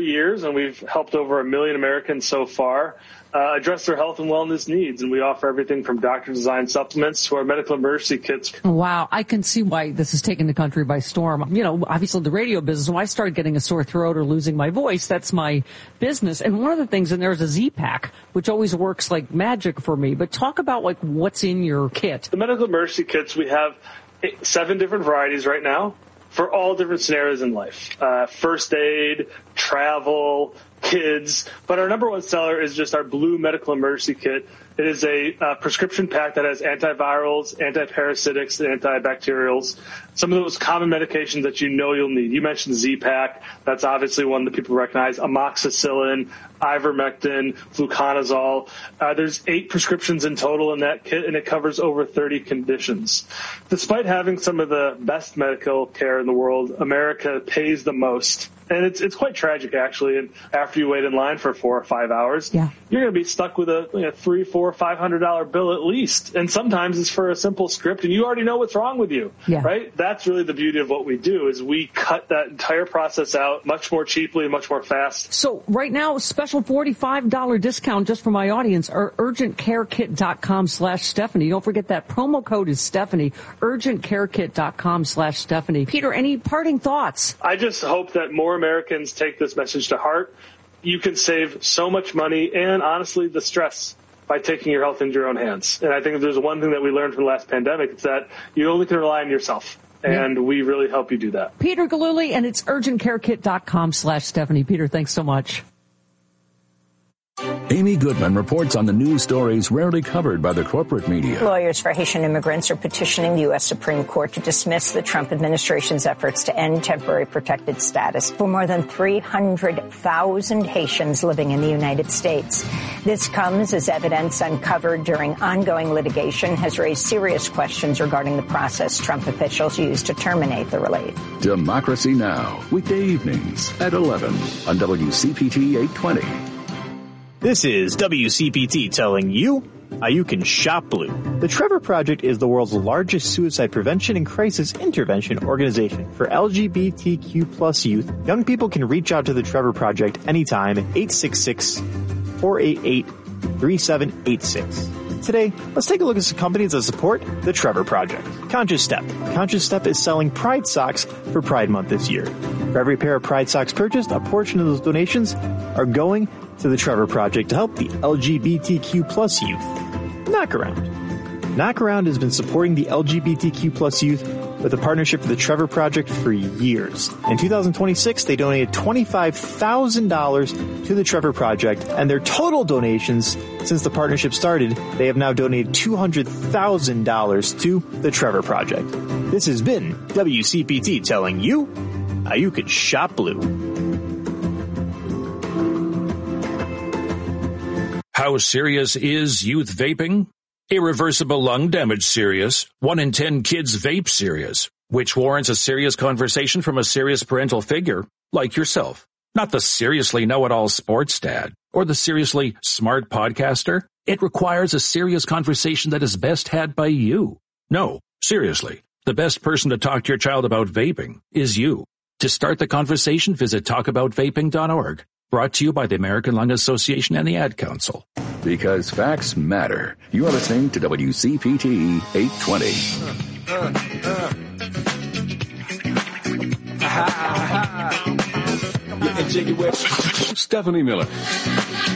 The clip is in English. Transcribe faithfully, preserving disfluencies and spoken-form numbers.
years, and we've helped over a million Americans so far uh, address their health and wellness needs. And we offer everything from doctor-designed supplements to our medical emergency kits. Wow, I can see why this has taken the country by storm. You know, obviously the radio business, when I started getting a sore throat or losing my voice, that's my business. And one of the things, and there's a Z-Pack, which always works like magic for me. But talk about, like, what's in your kit. The medical emergency kits, we have eight, seven different varieties right now for all different scenarios in life. Uh, first aid, travel, kids. But our number one seller is just our blue medical emergency kit. It is a uh, prescription pack that has antivirals, antiparasitics, and antibacterials. Some of those common medications that you know you'll need. You mentioned Z-Pack. That's obviously one that people recognize. Amoxicillin, ivermectin, fluconazole. Uh, there's eight prescriptions in total in that kit, and it covers over thirty conditions. Despite having some of the best medical care in the world, America pays the most. And it's it's quite tragic, actually. And after you wait in line for four or five hours, yeah. you're going to be stuck with a you know, three, four, five hundred dollar bill at least. And sometimes it's for a simple script, and you already know what's wrong with you, yeah. right? That's really the beauty of what we do is we cut that entire process out much more cheaply and much more fast. So right now, special forty-five dollars discount just for my audience, or urgentcarekit.com slash Stephanie. Don't forget that promo code is Stephanie, urgentcarekit.com slash Stephanie. Peter, any parting thoughts? I just hope that more Americans take this message to heart. You can save so much money and, honestly, the stress by taking your health into your own hands. And I think if there's one thing that we learned from the last pandemic, it's that you only can rely on yourself. And yeah. we really help you do that. Peter Gillooly, and it's urgentcarekit.com slash Stephanie. Peter, thanks so much. Amy Goodman reports on the news stories rarely covered by the corporate media. Lawyers for Haitian immigrants are petitioning the U S Supreme Court to dismiss the Trump administration's efforts to end temporary protected status for more than three hundred thousand Haitians living in the United States. This comes as evidence uncovered during ongoing litigation has raised serious questions regarding the process Trump officials used to terminate the relief. Democracy Now!, weekday evenings at eleven on W C P T eight twenty. This is W C P T telling you how you can shop blue. The Trevor Project is the world's largest suicide prevention and crisis intervention organization for L G B T Q plus youth. Young people can reach out to the Trevor Project anytime at eight six six, four eight eight, three seven eight six. Today, let's take a look at some companies that support the Trevor Project. Conscious Step. Conscious Step is selling Pride socks for Pride Month this year. For every pair of Pride socks purchased, a portion of those donations are going to the Trevor Project to help the L G B T Q plus youth. Knock Around. Knock Around has been supporting the L G B T Q plus youth with a partnership with the Trevor Project for years. In two thousand twenty-six, they donated twenty-five thousand dollars to the Trevor Project, and their total donations since the partnership started, they have now donated two hundred thousand dollars to the Trevor Project. This has been W C P T telling you how you can shop blue. How serious is youth vaping? Irreversible lung damage serious. One in ten kids vape serious, which warrants a serious conversation from a serious parental figure like yourself. Not the seriously know-it-all sports dad or the seriously smart podcaster. It requires a serious conversation that is best had by you. No, seriously, the best person to talk to your child about vaping is you. To start the conversation, visit talk about vaping dot org. Brought to you by the American Lung Association and the Ad Council. Because facts matter. You are listening to W C P T eight twenty. Uh, uh, uh. Aha, aha. Stephanie Miller.